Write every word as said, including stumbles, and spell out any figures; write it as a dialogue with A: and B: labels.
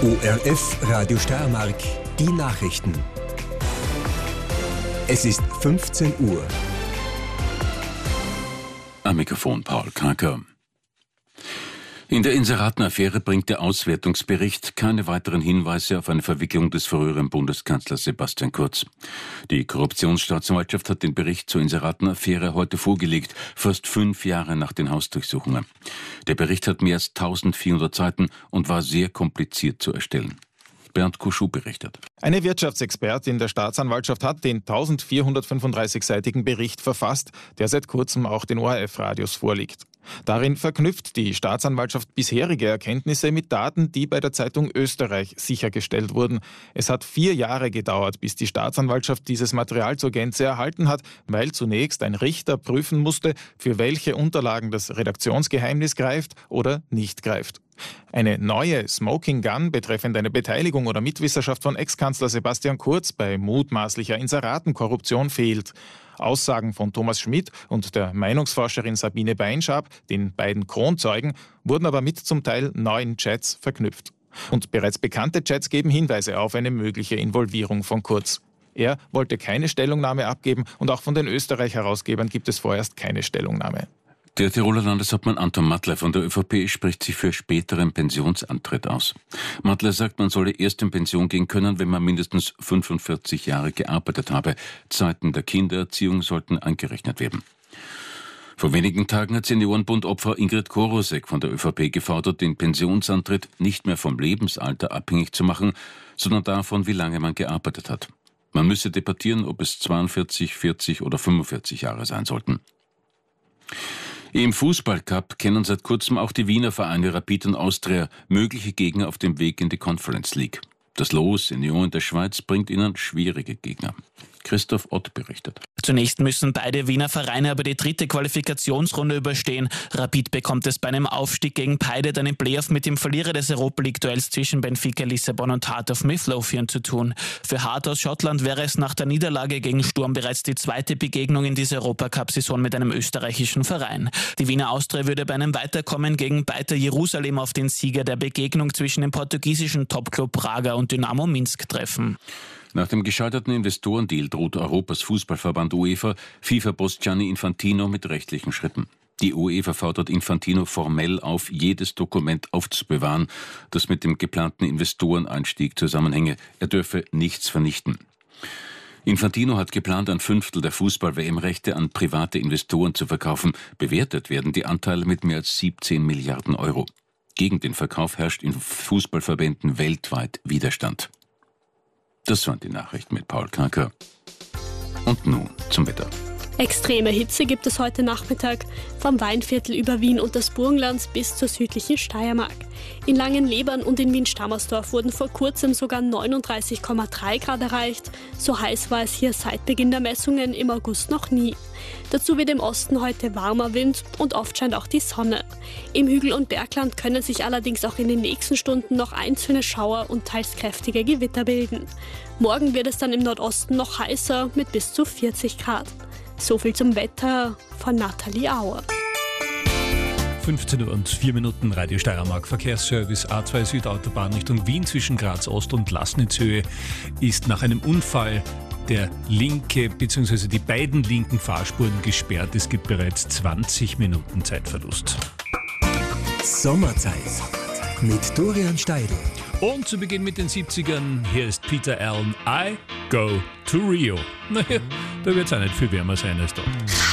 A: O R F Radio Steiermark, die Nachrichten. Es ist fünfzehn Uhr.
B: Am Mikrofon Paul Kranker. In der Inseraten-Affäre bringt der Auswertungsbericht keine weiteren Hinweise auf eine Verwicklung des früheren Bundeskanzlers Sebastian Kurz. Die Korruptionsstaatsanwaltschaft hat den Bericht zur Inseraten-Affäre heute vorgelegt, fast fünf Jahre nach den Hausdurchsuchungen. Der Bericht hat mehr als eintausendvierhundert Seiten und war sehr kompliziert zu erstellen. Bernd Kuschuh berichtet.
C: Eine Wirtschaftsexpertin der Staatsanwaltschaft hat den eintausendvierhundertfünfunddreißig-seitigen Bericht verfasst, der seit kurzem auch den O R F-Radios vorliegt. Darin verknüpft die Staatsanwaltschaft bisherige Erkenntnisse mit Daten, die bei der Zeitung Österreich sichergestellt wurden. Es hat vier Jahre gedauert, bis die Staatsanwaltschaft dieses Material zur Gänze erhalten hat, weil zunächst ein Richter prüfen musste, für welche Unterlagen das Redaktionsgeheimnis greift oder nicht greift. Eine neue Smoking Gun betreffend eine Beteiligung oder Mitwisserschaft von Ex-Kanzler Sebastian Kurz bei mutmaßlicher Inseratenkorruption fehlt. Aussagen von Thomas Schmidt und der Meinungsforscherin Sabine Beinschab, den beiden Kronzeugen, wurden aber mit zum Teil neuen Chats verknüpft. Und bereits bekannte Chats geben Hinweise auf eine mögliche Involvierung von Kurz. Er wollte keine Stellungnahme abgeben und auch von den Österreich-Herausgebern gibt es vorerst keine Stellungnahme.
B: Der Tiroler Landeshauptmann Anton Mattler von der ÖVP spricht sich für späteren Pensionsantritt aus. Mattler sagt, man solle erst in Pension gehen können, wenn man mindestens fünfundvierzig Jahre gearbeitet habe. Zeiten der Kindererziehung sollten angerechnet werden. Vor wenigen Tagen hat Seniorenbund-Opfer Ingrid Korosek von der ÖVP gefordert, den Pensionsantritt nicht mehr vom Lebensalter abhängig zu machen, sondern davon, wie lange man gearbeitet hat. Man müsse debattieren, ob es zweiundvierzig, vierzig oder fünfundvierzig Jahre sein sollten. Im Fußballcup kennen seit kurzem auch die Wiener Vereine Rapid und Austria mögliche Gegner auf dem Weg in die Conference League. Das Los in Lyon in der Schweiz bringt ihnen schwierige Gegner. Christoph Ott berichtet.
D: Zunächst müssen beide Wiener Vereine aber die dritte Qualifikationsrunde überstehen. Rapid bekommt es bei einem Aufstieg gegen Peidet einen Playoff mit dem Verlierer des Europa League-Duells zwischen Benfica Lissabon und Heart of Midlothian zu tun. Für Heart aus Schottland wäre es nach der Niederlage gegen Sturm bereits die zweite Begegnung in dieser Europacup-Saison mit einem österreichischen Verein. Die Wiener Austria würde bei einem Weiterkommen gegen Beitar Jerusalem auf den Sieger der Begegnung zwischen dem portugiesischen Topclub Braga und Dynamo Minsk treffen.
B: Nach dem gescheiterten Investorendeal droht Europas Fußballverband UEFA FIFA-Boss Gianni Infantino mit rechtlichen Schritten. Die UEFA fordert Infantino formell auf, jedes Dokument aufzubewahren, das mit dem geplanten Investoreneinstieg zusammenhänge. Er dürfe nichts vernichten. Infantino hat geplant, ein Fünftel der Fußball-W M-Rechte an private Investoren zu verkaufen. Bewertet werden die Anteile mit mehr als siebzehn Milliarden Euro. Gegen den Verkauf herrscht in Fußballverbänden weltweit Widerstand. Das waren die Nachrichten mit Paul Kranker. Und nun zum Wetter.
E: Extreme Hitze gibt es heute Nachmittag, vom Weinviertel über Wien und das Burgenland bis zur südlichen Steiermark. In Langenlebern und in Wien-Stammersdorf wurden vor kurzem sogar neununddreißig Komma drei Grad erreicht. So heiß war es hier seit Beginn der Messungen im August noch nie. Dazu wird im Osten heute warmer Wind und oft scheint auch die Sonne. Im Hügel- und Bergland können sich allerdings auch in den nächsten Stunden noch einzelne Schauer und teils kräftige Gewitter bilden. Morgen wird es dann im Nordosten noch heißer mit bis zu vierzig Grad. So viel zum Wetter von Nathalie Auer.
F: fünfzehn Uhr und vier Minuten, Radio Steiermark Verkehrsservice. A zwei Südautobahn Richtung Wien zwischen Graz Ost und Laßnitzhöhe ist nach einem Unfall der linke bzw. die beiden linken Fahrspuren gesperrt. Es gibt bereits zwanzig Minuten Zeitverlust.
A: Sommerzeit mit Dorian Steidl.
F: Und zu Beginn mit den siebzigern, hier ist Peter Allen, I Go to Rio. Naja, da wird es auch nicht viel wärmer sein als dort.